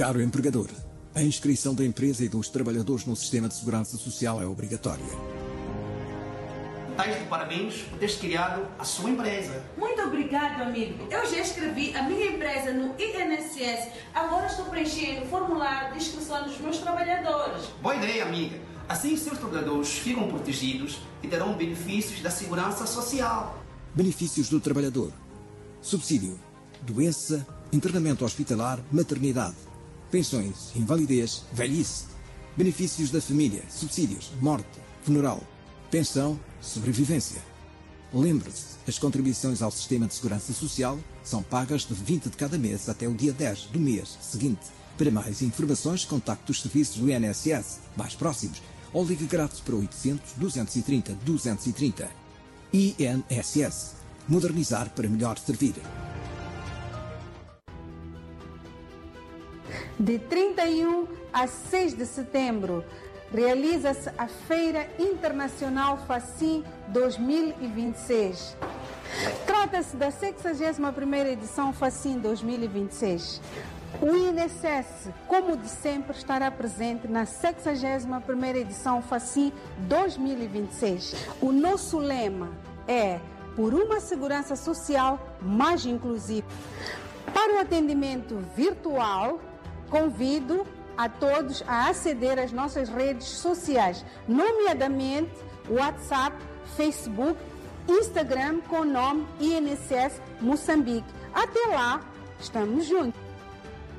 Caro empregador, a inscrição da empresa e dos trabalhadores no Sistema de Segurança Social é obrigatória. Tais de parabéns por teres criado a sua empresa. Muito obrigado, amigo. Eu já escrevi a minha empresa no INSS. Agora estou preenchendo o formulário de inscrição dos meus trabalhadores. Boa ideia, amiga. Assim, seus trabalhadores ficam protegidos e terão benefícios da segurança social. Benefícios do trabalhador: subsídio, doença, internamento hospitalar, maternidade, pensões, invalidez, velhice, benefícios da família, subsídios, morte, funeral, pensão, sobrevivência. Lembre-se, as contribuições ao Sistema de Segurança Social são pagas de 20 de cada mês até o dia 10 do mês seguinte. Para mais informações, contacte os serviços do INSS mais próximos ou ligue grátis para 800 230 230. INSS. Modernizar para melhor servir. De 31 a 6 de setembro, realiza-se a Feira Internacional FACIN 2026. Trata-se da 61ª edição FACIN 2026. O INSS, como de sempre, estará presente na 61ª edição FACIN 2026. O nosso lema é por uma segurança social mais inclusiva. Para o atendimento virtual, convido a todos a aceder às nossas redes sociais, nomeadamente WhatsApp, Facebook, Instagram com o nome INSS Moçambique. Até lá, estamos juntos.